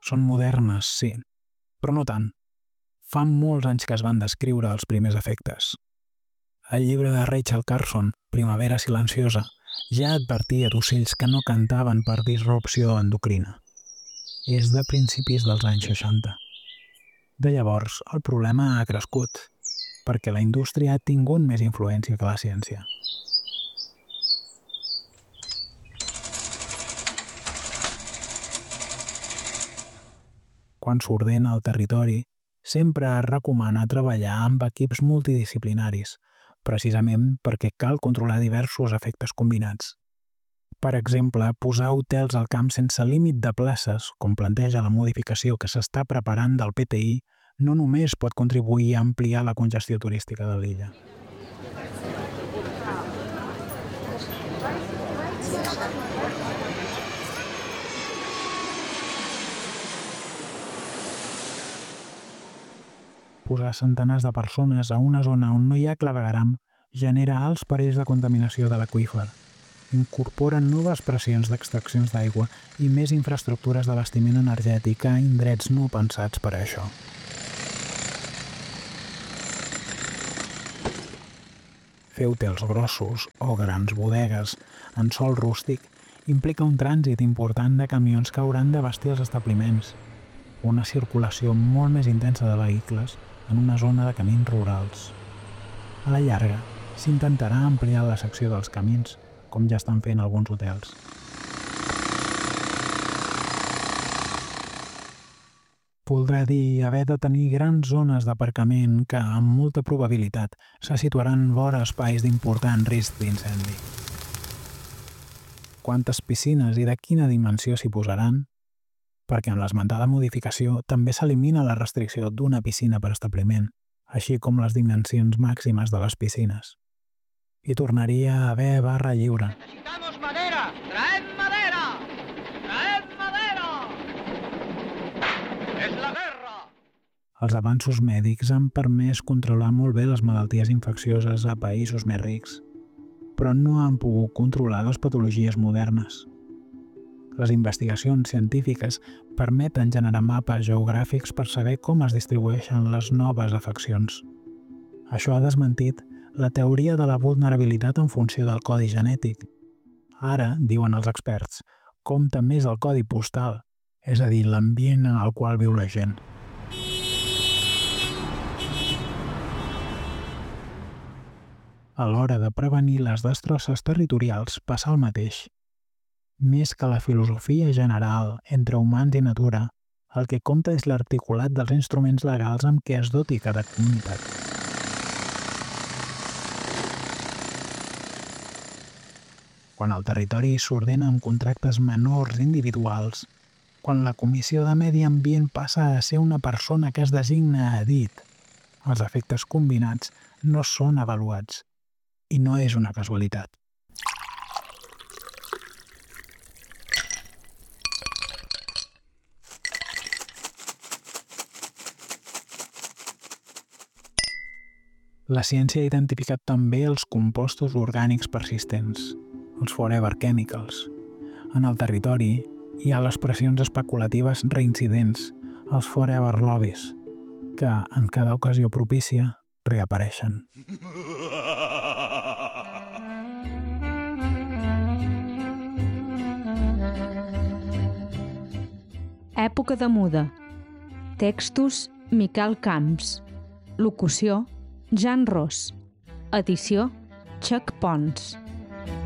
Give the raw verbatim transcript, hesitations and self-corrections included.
Són modernes, sí, però no tant. Fa molts anys que es van descriure els primers efectes. El llibre de Rachel Carson, Primavera silenciosa, ja advertia d'ocells que no cantaven per disrupció endocrina. És de principis dels anys seixanta. De llavors, el problema ha crescut, perquè la indústria ha tingut més influència que la ciència. Quan s'ordena el territori, sempre es recomana treballar amb equips multidisciplinaris, precisament perquè cal controlar diversos efectes combinats. Per exemple, posar hotels al camp sense límit de places, com planteja la modificació que s'està preparant del P T I, no només pot contribuir a ampliar la congestió turística de l'illa. Posar centenars de persones a una zona on no hi ha clavegueram genera alts perills de contaminació de l'aqüífer. Incorporen noves pressions d'extraccions d'aigua i més infraestructures d'abastiment energètic a indrets no pensats per a això. Fer hotels grossos o grans bodegues en sòl rústic implica un trànsit important de camions que hauran d'abastir els establiments, una circulació molt més intensa de vehicles en una zona de camins rurals. A la llarga, s'intentarà ampliar la secció dels camins, com ja estan fent alguns hotels. Voldrà dir haver de tenir grans zones d'aparcament que, amb molta probabilitat, se situaran vora espais d'important risc d'incendi. Quantes piscines i de quina dimensió s'hi posaran? Perquè en l'esmentada modificació també s'elimina la restricció d'una piscina per establiment, així com les dimensions màximes de les piscines. Hi tornaria a haver barra lliure. ¡Necesitamos madera! ¡Traed madera! ¡Traed madera! ¡Es la guerra! Els avanços mèdics han permès controlar molt bé les malalties infeccioses a països més rics, però no han pogut controlar les patologies modernes. Les investigacions científiques permeten generar mapes geogràfics per saber com es distribueixen les noves afeccions. Això ha desmentit la teoria de la vulnerabilitat en funció del codi genètic. Ara, diuen els experts, compta més el codi postal, és a dir, l'ambient en el qual viu la gent. A l'hora de prevenir les destrosses territorials passa el mateix. Més que la filosofia general entre humans i natura, el que compta és l'articulat dels instruments legals amb què es doti cada comunitat. Quan el territori s'ordena amb contractes menors individuals, quan la Comissió de Medi Ambient passa a ser una persona que es designa a dit, els efectes combinats no són avaluats, i no és una casualitat. La ciència ha identificat també els compostos orgànics persistents, els forever chemicals. En el territori hi ha les pressions especulatives reincidents, els forever lobbies, que, en cada ocasió propícia, reapareixen. Època de muda. Textos Miquel Camps. Locució Jan Ros. Edició Chuck Pons.